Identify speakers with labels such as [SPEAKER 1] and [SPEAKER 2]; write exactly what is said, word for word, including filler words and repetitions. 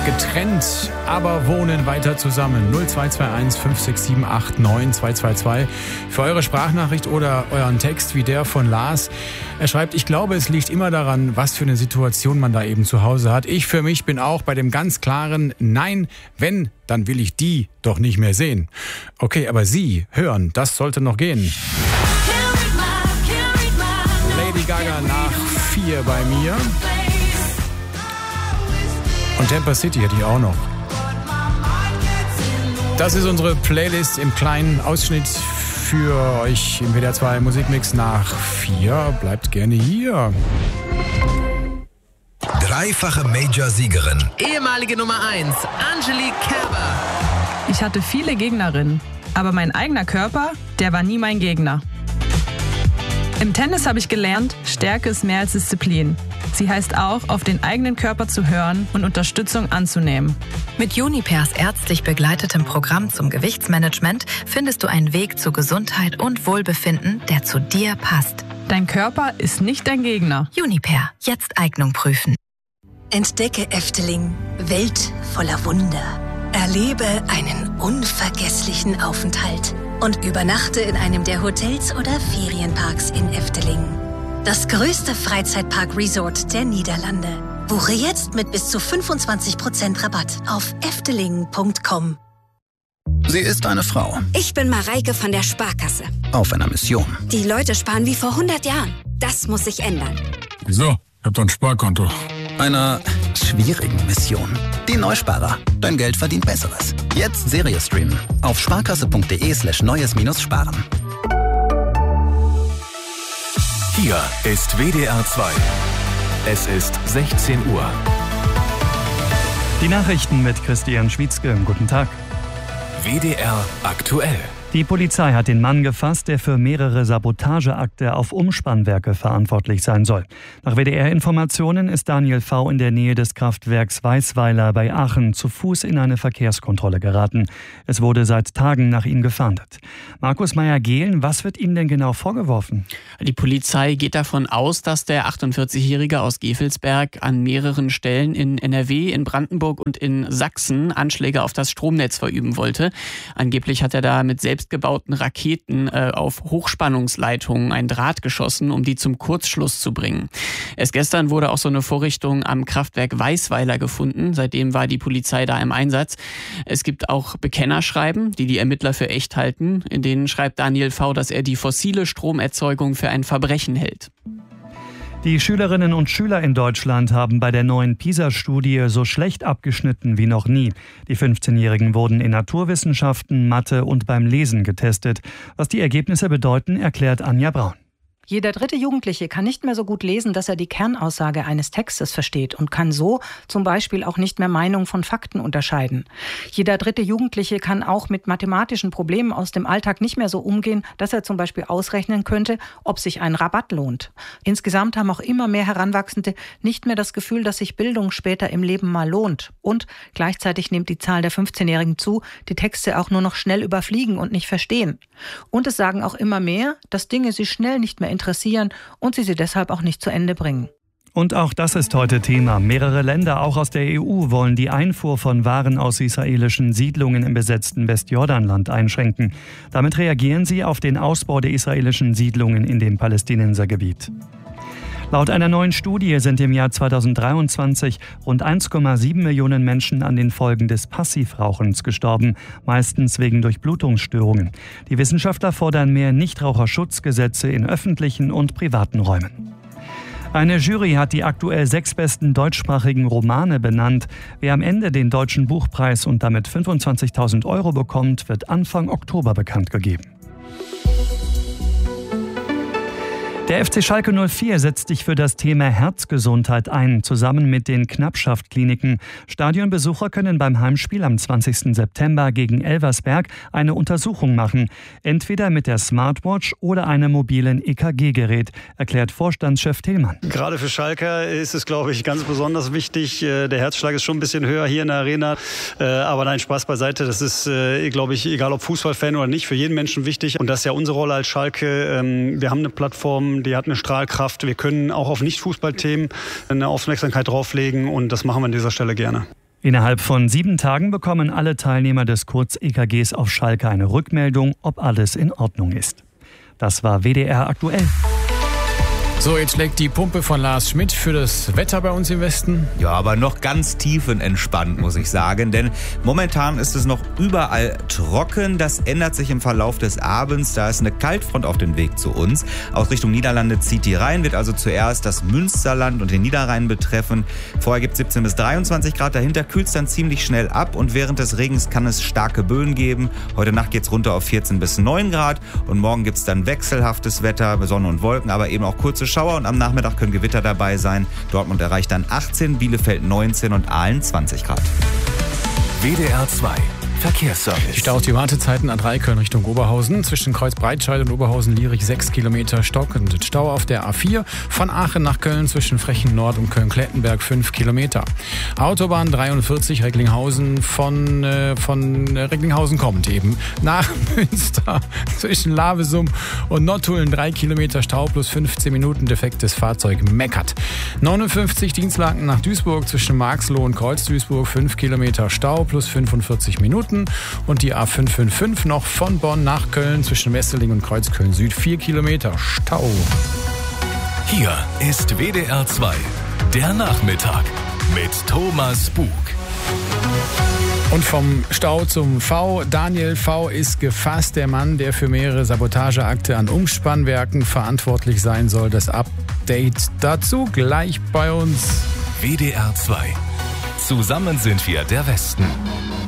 [SPEAKER 1] Getrennt, aber wohnen weiter zusammen. null zwei zwei eins fünf sechs sieben acht neun zwei zwei zwei für eure Sprachnachricht oder euren Text wie der von Lars. Er schreibt, ich glaube, es liegt immer daran, was für eine Situation man da eben zu Hause hat. Ich für mich bin auch bei dem ganz klaren Nein, wenn, dann will ich die doch nicht mehr sehen. Okay, aber Sie hören, das sollte noch gehen. Lady Gaga nach vier bei mir. Und Tampa City hätte ich auch noch. Das ist unsere Playlist im kleinen Ausschnitt für euch im W D R zwei Musikmix nach vier. Bleibt gerne hier.
[SPEAKER 2] Dreifache Major-Siegerin.
[SPEAKER 3] Ehemalige Nummer eins, Angelique Kerber.
[SPEAKER 4] Ich hatte viele Gegnerinnen, aber mein eigener Körper, der war nie mein Gegner. Im Tennis habe ich gelernt, Stärke ist mehr als Disziplin. Sie heißt auch, auf den eigenen Körper zu hören und Unterstützung anzunehmen.
[SPEAKER 5] Mit Junipers ärztlich begleitetem Programm zum Gewichtsmanagement findest du einen Weg zu Gesundheit und Wohlbefinden, der zu dir passt.
[SPEAKER 4] Dein Körper ist nicht dein Gegner.
[SPEAKER 5] Juniper, jetzt Eignung prüfen.
[SPEAKER 6] Entdecke Efteling, Welt voller Wunder. Erlebe einen unvergesslichen Aufenthalt und übernachte in einem der Hotels oder Ferienparks in Efteling. Das größte Freizeitpark-Resort der Niederlande. Buche jetzt mit bis zu fünfundzwanzig Prozent Rabatt auf efteling punkt com.
[SPEAKER 2] Sie ist eine Frau.
[SPEAKER 7] Ich bin Mareike von der Sparkasse.
[SPEAKER 2] Auf einer Mission.
[SPEAKER 7] Die Leute sparen wie vor hundert Jahren. Das muss sich ändern.
[SPEAKER 8] Wieso? Ich hab doch ein Sparkonto.
[SPEAKER 2] Einer schwierigen Mission. Die Neusparer. Dein Geld verdient Besseres. Jetzt Serie streamen. Auf sparkasse.de slash neues minus sparen.
[SPEAKER 9] Hier ist W D R zwei. Es ist sechzehn Uhr.
[SPEAKER 10] Die Nachrichten mit Christian Schwietzke. Guten Tag.
[SPEAKER 9] W D R aktuell.
[SPEAKER 10] Die Polizei hat den Mann gefasst, der für mehrere Sabotageakte auf Umspannwerke verantwortlich sein soll. Nach W D R-Informationen ist Daniel V. in der Nähe des Kraftwerks Weißweiler bei Aachen zu Fuß in eine Verkehrskontrolle geraten. Es wurde seit Tagen nach ihm gefahndet. Markus Meyer-Gehlen, was wird ihm denn genau vorgeworfen?
[SPEAKER 11] Die Polizei geht davon aus, dass der achtundvierzigjährige aus Gevelsberg an mehreren Stellen in N R W, in Brandenburg und in Sachsen Anschläge auf das Stromnetz verüben wollte. Angeblich hat er da mit selbst selbstgebauten Raketen äh, auf Hochspannungsleitungen ein Draht geschossen, um die zum Kurzschluss zu bringen. Erst gestern wurde auch so eine Vorrichtung am Kraftwerk Weißweiler gefunden. Seitdem war die Polizei da im Einsatz. Es gibt auch Bekennerschreiben, die die Ermittler für echt halten. In denen schreibt Daniel V., dass er die fossile Stromerzeugung für ein Verbrechen hält.
[SPEAKER 10] Die Schülerinnen und Schüler in Deutschland haben bei der neuen PISA-Studie so schlecht abgeschnitten wie noch nie. Die fünfzehnjährigen wurden in Naturwissenschaften, Mathe und beim Lesen getestet. Was die Ergebnisse bedeuten, erklärt Anja Braun.
[SPEAKER 12] Jeder dritte Jugendliche kann nicht mehr so gut lesen, dass er die Kernaussage eines Textes versteht und kann so zum Beispiel auch nicht mehr Meinung von Fakten unterscheiden. Jeder dritte Jugendliche kann auch mit mathematischen Problemen aus dem Alltag nicht mehr so umgehen, dass er zum Beispiel ausrechnen könnte, ob sich ein Rabatt lohnt. Insgesamt haben auch immer mehr Heranwachsende nicht mehr das Gefühl, dass sich Bildung später im Leben mal lohnt. Und gleichzeitig nimmt die Zahl der fünfzehnjährigen zu, die Texte auch nur noch schnell überfliegen und nicht verstehen. Und es sagen auch immer mehr, dass Dinge sie schnell nicht mehr interessieren und sie sie deshalb auch nicht zu Ende bringen.
[SPEAKER 10] Und auch das ist heute Thema. Mehrere Länder, auch aus der E U, wollen die Einfuhr von Waren aus israelischen Siedlungen im besetzten Westjordanland einschränken. Damit reagieren sie auf den Ausbau der israelischen Siedlungen in dem Palästinensergebiet. Laut einer neuen Studie sind im Jahr zweitausenddreiundzwanzig rund eins Komma sieben Millionen Menschen an den Folgen des Passivrauchens gestorben, meistens wegen Durchblutungsstörungen. Die Wissenschaftler fordern mehr Nichtraucherschutzgesetze in öffentlichen und privaten Räumen. Eine Jury hat die aktuell sechs besten deutschsprachigen Romane benannt. Wer am Ende den Deutschen Buchpreis und damit fünfundzwanzigtausend Euro bekommt, wird Anfang Oktober bekannt gegeben. Der F C Schalke null vier setzt sich für das Thema Herzgesundheit ein, zusammen mit den Knappschaft-Kliniken. Stadionbesucher können beim Heimspiel am zwanzigsten September gegen Elversberg eine Untersuchung machen. Entweder mit der Smartwatch oder einem mobilen E K G-Gerät, erklärt Vorstandschef Tillmann.
[SPEAKER 13] Gerade für Schalker ist es, glaube ich, ganz besonders wichtig. Der Herzschlag ist schon ein bisschen höher hier in der Arena. Aber nein, Spaß beiseite. Das ist, glaube ich, egal ob Fußballfan oder nicht, für jeden Menschen wichtig. Und das ist ja unsere Rolle als Schalke. Wir haben eine Plattform, die hat eine Strahlkraft. Wir können auch auf Nicht-Fußballthemen eine Aufmerksamkeit drauflegen und das machen wir an dieser Stelle gerne.
[SPEAKER 10] Innerhalb von sieben Tagen bekommen alle Teilnehmer des Kurz-E K Gs auf Schalke eine Rückmeldung, ob alles in Ordnung ist. Das war W D R aktuell.
[SPEAKER 1] So, jetzt schlägt die Pumpe von Lars Schmidt für das Wetter bei uns im Westen.
[SPEAKER 14] Ja, aber noch ganz tiefenentspannt, muss ich sagen, denn momentan ist es noch überall trocken. Das ändert sich im Verlauf des Abends. Da ist eine Kaltfront auf dem Weg zu uns. Aus Richtung Niederlande zieht die rein, wird also zuerst das Münsterland und den Niederrhein betreffen. Vorher gibt es siebzehn bis dreiundzwanzig Grad, dahinter kühlt es dann ziemlich schnell ab und während des Regens kann es starke Böen geben. Heute Nacht geht es runter auf vierzehn bis neun Grad und morgen gibt es dann wechselhaftes Wetter, Sonne und Wolken, aber eben auch kurze Schauer und am Nachmittag können Gewitter dabei sein. Dortmund erreicht dann achtzehn, Bielefeld neunzehn und Aalen zwanzig Grad.
[SPEAKER 9] W D R zwei Verkehrsservice.
[SPEAKER 1] Die Stau, die Wartezeiten A drei Köln Richtung Oberhausen. Zwischen Kreuz Breitscheid und Oberhausen-Lierich sechs Kilometer stockend. Stau auf der A vier von Aachen nach Köln zwischen Frechen Nord und Köln-Klettenberg fünf Kilometer. Autobahn dreiundvierzig Recklinghausen von, äh, von äh, Recklinghausen kommt eben nach Münster zwischen Lavesum und Nottuln drei Kilometer Stau plus fünfzehn Minuten defektes Fahrzeug meckert. neunundfünfzig Dienstlaken nach Duisburg zwischen Marxloh und Kreuz-Duisburg fünf Kilometer Stau plus fünfundvierzig Minuten. Und die A fünf fünf fünf noch von Bonn nach Köln zwischen Wesseling und Kreuzköln Süd vier Kilometer Stau.
[SPEAKER 9] Hier ist W D R zwei, der Nachmittag mit Thomas Bug.
[SPEAKER 1] Und vom Stau zum V. Daniel V. ist gefasst. Der Mann, der für mehrere Sabotageakte an Umspannwerken verantwortlich sein soll. Das Update dazu gleich bei uns.
[SPEAKER 9] W D R zwei. Zusammen sind wir der Westen.